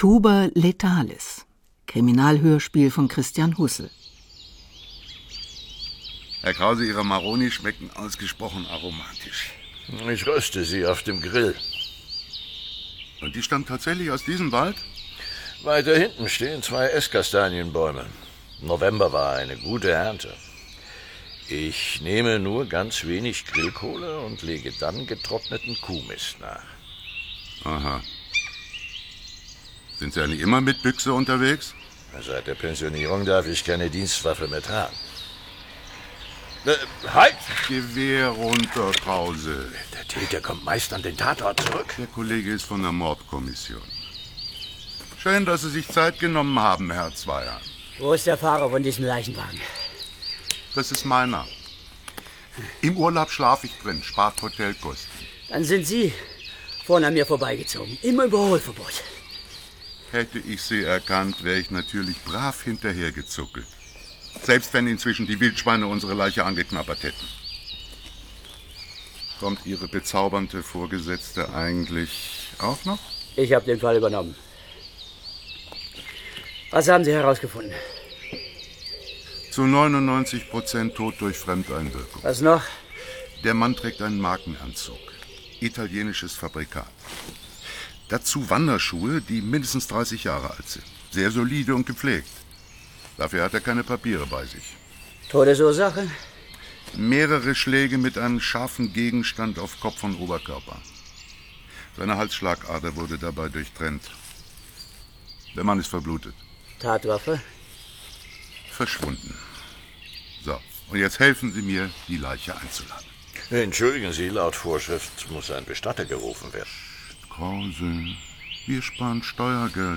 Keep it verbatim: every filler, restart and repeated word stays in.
Tuber Letalis, Kriminalhörspiel von Christian Hussel. Herr Krause, Ihre Maroni schmecken ausgesprochen aromatisch. Ich röste sie auf dem Grill. Und die stammt tatsächlich aus diesem Wald? Weiter hinten stehen zwei Esskastanienbäume. November war eine gute Ernte. Ich nehme nur ganz wenig Grillkohle und lege dann getrockneten Kuhmist nach. Aha. Sind Sie eigentlich immer mit Büchse unterwegs? Seit der Pensionierung darf ich keine Dienstwaffe mehr tragen. Äh, halt! Gewehr runter, Krause. Der Täter kommt meist an den Tatort zurück. Der Kollege ist von der Mordkommission. Schön, dass Sie sich Zeit genommen haben, Herr Zweier. Wo ist der Fahrer von diesem Leichenwagen? Das ist meiner. Im Urlaub schlafe ich drin, spart Hotelkosten. Dann sind Sie vorne an mir vorbeigezogen. Immer Überholverbot. Hätte ich Sie erkannt, wäre ich natürlich brav hinterhergezuckelt. Selbst wenn inzwischen die Wildschweine unsere Leiche angeknabbert hätten. Kommt Ihre bezaubernde Vorgesetzte eigentlich auch noch? Ich habe den Fall übernommen. Was haben Sie herausgefunden? Zu neunundneunzig Prozent tot durch Fremdeinwirkung. Was noch? Der Mann trägt einen Markenanzug. Italienisches Fabrikat. Dazu Wanderschuhe, die mindestens dreißig Jahre alt sind. Sehr solide und gepflegt. Dafür hat er keine Papiere bei sich. Todesursache? Mehrere Schläge mit einem scharfen Gegenstand auf Kopf und Oberkörper. Seine Halsschlagader wurde dabei durchtrennt. Der Mann ist verblutet. Tatwaffe? Verschwunden. So, und jetzt helfen Sie mir, die Leiche einzuladen. Entschuldigen Sie, laut Vorschrift muss ein Bestatter gerufen werden. Krause, wir sparen Steuergeld.